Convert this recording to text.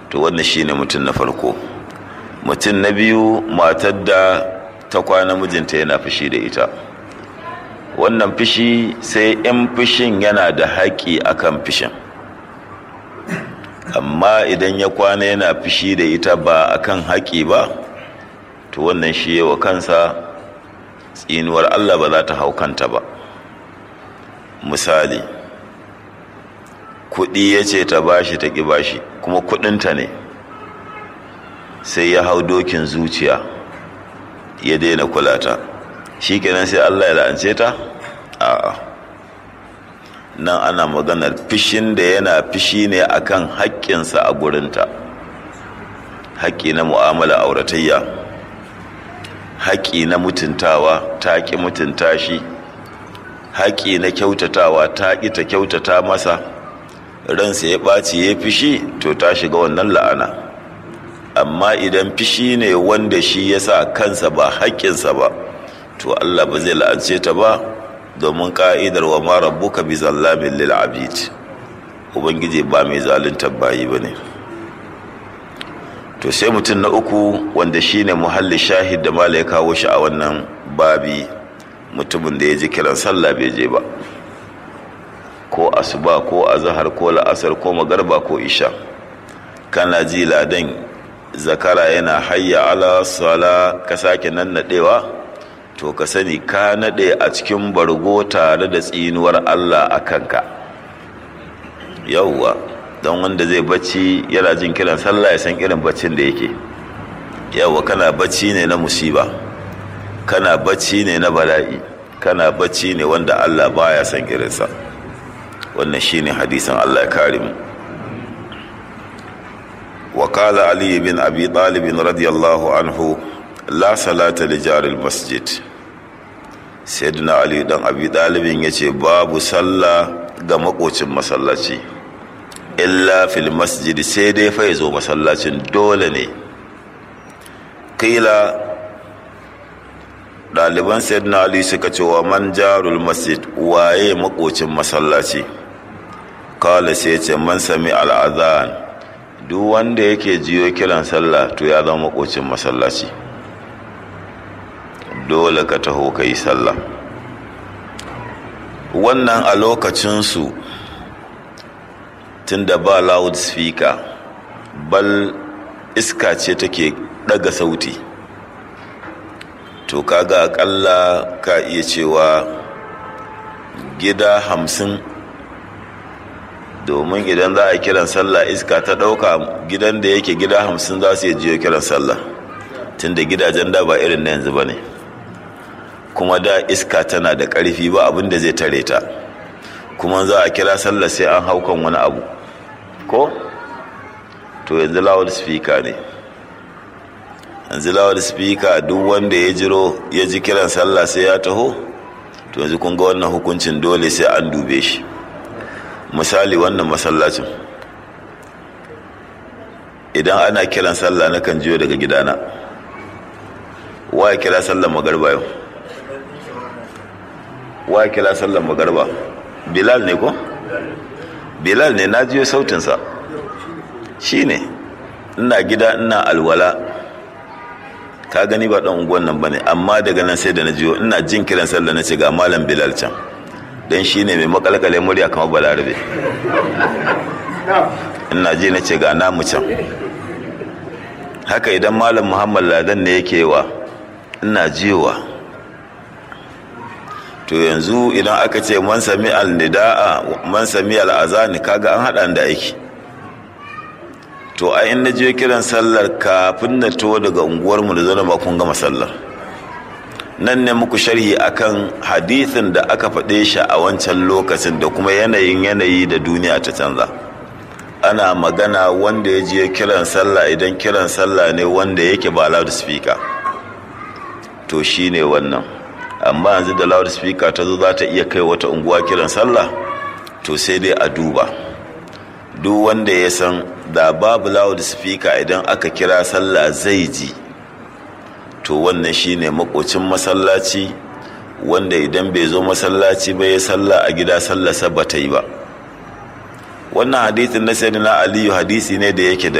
to wannan shine mutum na farko. Mutum na biyu, matar da ta kwana mijinta yana fushi da ita. Wannan fushi sai in fushin yana da haƙi akan fushin, amma idan ya kwana yana fushi da ita ba akan haƙi ba, to wannan shi yawa kansa tsinuwar Allah ba za ta hau kanta ba. Misali, kuɗi ya ce ta bashi ta ƙi bashi, kuma kuɗinta ne, sai ya hau dokin zuciya ya daina kulata, shi kenan sai Allah ya la'ance ta? A'a, nan ana maganar fishin da yana fishi ne akan haƙƙinsa a gurinta, haƙƙi na mu'amala auratayya, haƙƙi na mutuntawa ta ƙi mutunta shi, haƙƙi na kyautatawa ta ƙi ta kyautata masa, ransa ya ɓaci ya fishi, to ta shiga wannan la'ana. Amma idan fishi ne wanda shi ya sa kansa ba haƙƙinsa ba, to Allah ba zai la'ance ta ba, domin ka'idar wa ma rabbuka bi zallamin lil abid, ubangiji ba mai zalunta bayi bane. To sai mutum na uku, wanda shine muhalli shahid da malai kawo shi a wannan babi, mutumin da ya ji kiran sallah bai je ba, ko asuba ko azhar ko la'asar ko magarba ko isha, kana ji ladan zakara yana hayya ala sala, ka sake nannadewa, to ka sani ka nade a cikin bargo tare da tsinuwar Allah a kanka. Yawwa, don wanda zai bacci yana jin kiran sallah ya san irin baccin da yake. Yawwa, kana bacci ne na musiba, kana bacci ne na bala'i, kana bacci ne wanda Allah baya san irinsa. Wannan shine hadisin, Allah ya kare mu. وقال علي بن أبي طالب رضي الله عنه لا صلاة لجار المسجد. سيدنا علي بن أبي طالب يقول باب صلى ga makocin masallaci illa fil masjid, sai dai fa yazo masallacin dole ne. Kila ɗaliban sayyidina Ali suka ce wa man jarul masjid, waye makocin masallaci? Kala sai ce man sami al'adhan, duk wanda yake jiyo kiran sallah to ya zama makocin masallaci, dole ka taho ka yi sallah. Wannan a lokacinsu, tun da ba loudspeaker, bal iska ce take daga sauti, to kaga akalla ka iya cewa gida 50, domin idan za a kiran sallah iska ta dauka, gidan da yake gida 50 za su yi jiyo kiran sallah, tun da gidajen da ba irin na yanzu ba ne, kuma da iska tana da ƙarfi ba abin da zai tare ta, kuma za a kira sallah sai an haukan wani abu ko? To yanzu loudspeaker ne, yanzu loudspeaker duk wanda ya jiro ya ji kiran sallah sai ya taho, to yanzu kun ga wannan hukuncin dole sai an dube shi. Misali, wannan masallacin idan ana kiran sallah na kan jiyo daga gidana, wa kira sallar magarba yau? Wa kira sallar magarba? Bilal ne ko? Bilal ne, na jiyo sautinsa. Shi ne, ina gida ina alwala, ka gani ba ɗan unguwan nan ba ne, amma daga nan sai da na jiyo, ina jin kiran sallar na ce ga malam Bilal can, don shi ne mai makalkale murya kamar balarabe. Ina ji na ce ga namu can. Haka idan malam Muhammad Ladan ne yake wa, ina jiyowa. To yanzu idan aka ce man sami al-nida'a, man sami al-azani, kaga an haɗa da aiki. To a in na je kiran sallar kafin na to daga unguwarmu da zama kun gama sallar. Nan ne muku sharhi akan hadithin da aka faɗe shi a wancan lokacin da kuma yanayi da duniya ta canza. Ana magana wanda ya je kiran sallah, idan kiran sallah ne wanda yake ba loudspeaker, to shi ne wannan. Amma yanzu da loudspeaker ta zo za ta iya kai wata unguwa kiran sallah, to sai dai a duba. Duk wanda ya san da babu loudspeaker idan aka kira sallah zai ji, to wannan shine makocin masallaci, wanda idan bai zo masallaci ba ya sallah a gida, sallarsa ba ta yi ba. Wannan hadisin na sayyidina Aliyu hadisi ne da yake da